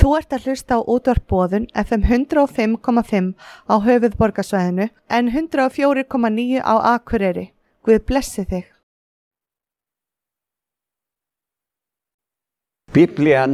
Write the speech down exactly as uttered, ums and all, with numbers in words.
Þú ert að hlusta á útvarp Boðun F M hundrað og fimm komma fimm á höfuðborgarsvæðinu en hundrað og fjögur komma níu á Akureyri. Guð blessi þig. Biblían